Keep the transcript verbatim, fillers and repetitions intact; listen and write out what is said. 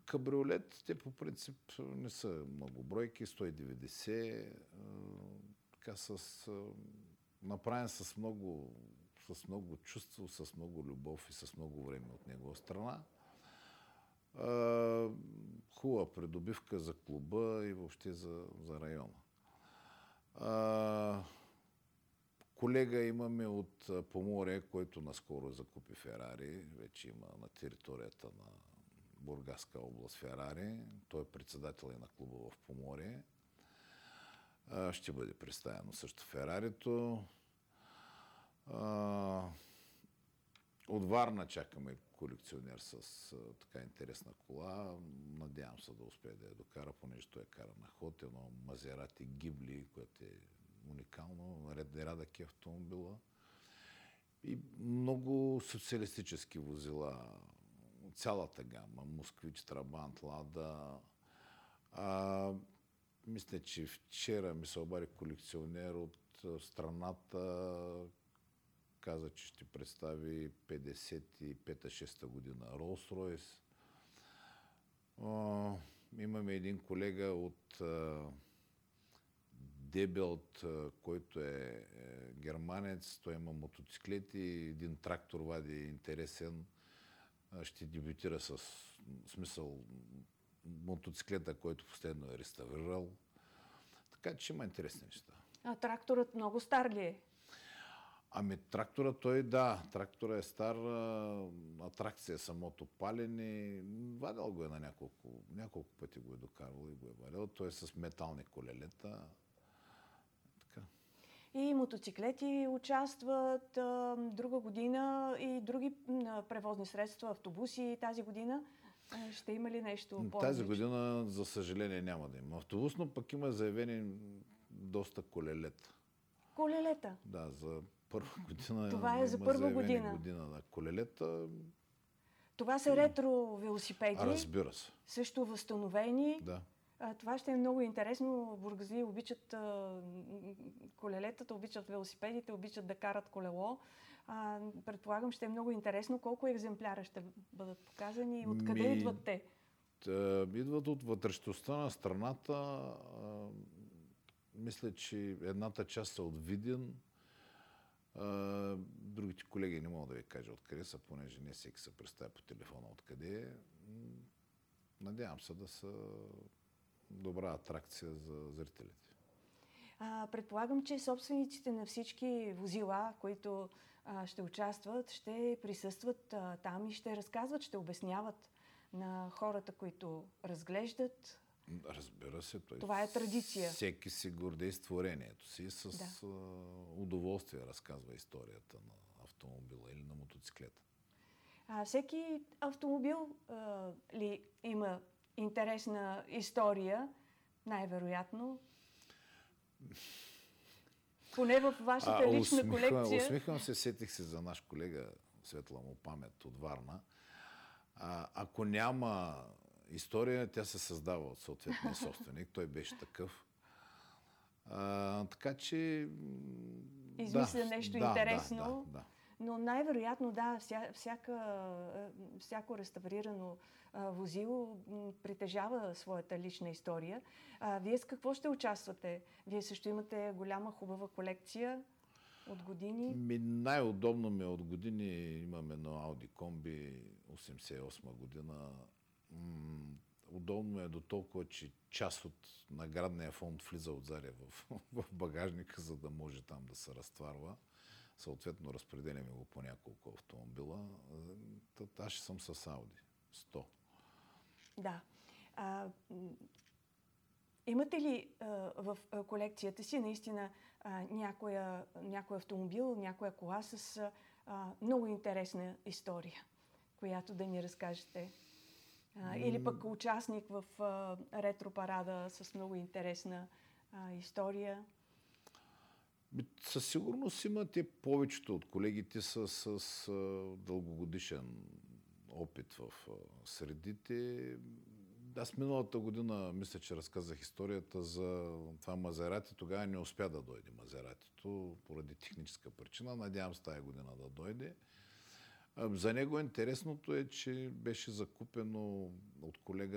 Кабриолетите по принцип не са много бройки, сто и деветдесет, така с, направен с много, с много чувство, с много любов и с много време от негова страна. Хубава придобивка за клуба и въобще за, за района. Колега имаме от Поморие, който наскоро закупи Ферари. Вече има на територията на Бургаска област Ферари. Той е председател и на клуба в Поморие. Ще бъде представено също Ферарито. От Варна чакаме колекционер с така интересна кола. Надявам се да успее да я докара, понеже той е кара на ход. Едно Мазерати Гибли, което е уникално, рядък автомобила. И много социалистически возила. Цялата гама. Москвич, Трабант, Лада. А, мисля, че вчера ми се обади колекционер от страната. Каза, че ще представи петдесет и пета-шеста година Ролс-Ройс. Имаме един колега от Дебелт, който е германец. Той има мотоциклети, един трактор вади интересен. Ще дебютира с смисъл мотоциклета, който последно е реставрирал. Така че има интересни неща. А тракторът много стар ли е? Ами трактора той да, трактора е стар, атракция е самото палене, вадил го е на няколко, няколко пъти го е докарвал и го е вадил, той е с метални колелета. Така. И мотоциклети участват а, друга година и други а, превозни средства, автобуси тази година. А, ще има ли нещо по-различно? Тази година, за съжаление, няма да има автобус, но пък има заявени доста колелета. Колелета? Да, за първа година. Това е за първа година. година да. Колелета. Това са ретро велосипеди. Разбира се. Също възстановени. Да. А, това ще е много интересно. Бургазли обичат а, колелетата, обичат велосипедите, обичат да карат колело. А, предполагам, ще е много интересно. Колко екземпляра ще бъдат показани и откъде Ми... идват те? Та, идват от вътрешността на страната. А, мисля, че едната част са от Видин. А, другите колеги не мога да ви кажа откъде са, понеже не всеки се представя по телефона откъде е. Надявам се да са добра атракция за зрителите. А, предполагам, че собствениците на всички возила, които а, ще участват, ще присъстват а, там и ще разказват, ще обясняват на хората, които разглеждат. Разбира се. Той Това е традиция. Всеки си гордее с творението си и с да. удоволствие разказва историята на автомобила или на мотоциклета. А, всеки автомобил а, ли има интересна история, най-вероятно? Поне в вашата а, лична усмихвам, колекция. Усмихвам се, сетих се за наш колега, светла му памет от Варна. А, ако няма история, тя се създава от съответния собственик. Той беше такъв. А, така че... Измисля да, нещо да, интересно. Да, да, да. Но най-вероятно, да, вся, всяка, всяко реставрирано а, возило м, притежава своята лична история. А, вие с какво ще участвате? Вие също имате голяма, хубава колекция от години. Ми, най-удобно ми от години имаме едно Audi Комби осемдесет и осма година. М- удобно е до толкова, че част от наградния фонд влиза отзади в, в багажника, за да може там да се разтварва. Съответно, разпределяме го по няколко автомобила. Аз ще съм с Audi. сто. Да. А, имате ли а, в колекцията си наистина а, някоя, някой автомобил, някоя кола с а, много интересна история, която да ни разкажете? А, или пък участник в а, ретро-парада с много интересна а, история? Със сигурност има те повечето от колегите с, с, с дългогодишен опит в средите. Аз миналата година мисля, че разказах историята за това Мазерати. Тогава не успя да дойде Мазератито поради техническа причина. Надявам се тая година да дойде. За него интересното е, че беше закупено от колега